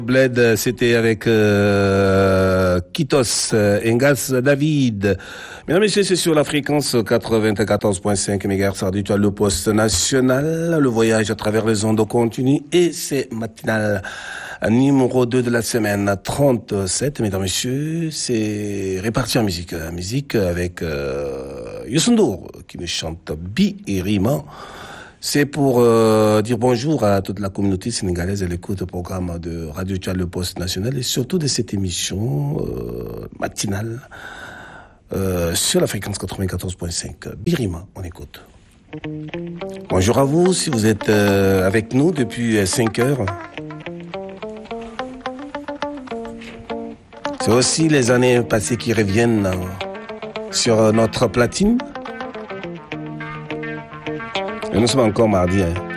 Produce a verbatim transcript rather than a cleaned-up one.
Bled, c'était avec euh, Kitos, Engas David. Mesdames et messieurs, c'est sur la fréquence quatre-vingt-quatorze virgule cinq mégahertz Radio le poste national, le voyage à travers les ondes continues et c'est matinal numéro deux de la semaine trente-sept. Mesdames et messieurs, c'est réparti en musique. Musique avec euh, Youssou N'Dour qui nous chante Bi et Rima. C'est pour euh, dire bonjour à toute la communauté sénégalaise à l'écoute du programme de Radio Tchad, le poste national, et surtout de cette émission euh, matinale euh, sur la fréquence quatre-vingt-quatorze virgule cinq. Birima, on écoute. Bonjour à vous, si vous êtes euh, avec nous depuis cinq heures. C'est aussi les années passées qui reviennent euh, sur notre platine. Et nous sommes encore mardi, hein.